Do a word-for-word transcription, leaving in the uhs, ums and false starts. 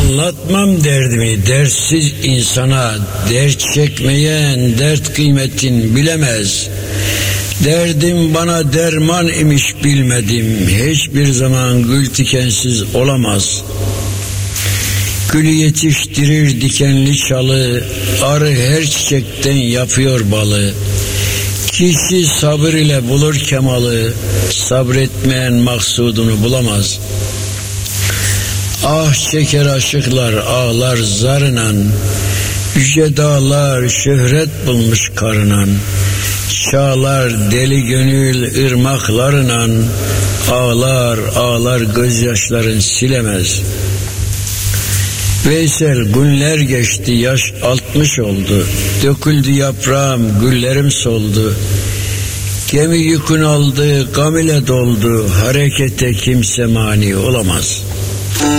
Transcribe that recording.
Anlatmam derdimi dertsiz insana, dert çekmeyen dert kıymetin bilemez. Derdim bana derman imiş bilmedim, hiçbir zaman gül tikensiz olamaz. Gülü yetiştirir dikenli çalı, arı her çiçekten yapıyor balı. Kişi sabır ile bulur kemalı, sabretmeyen maksudunu bulamaz. Ah çeker aşıklar ağlar zarınan, yüce dağlar şöhret bulmuş karınan. Çağlar deli gönül ırmaklarına, ağlar ağlar gözyaşların silemez. Veysel günler geçti, yaş altmış oldu, döküldü yaprağım, güllerim soldu. Gemi yükün aldı, gam ile doldu, harekete kimse mani olamaz.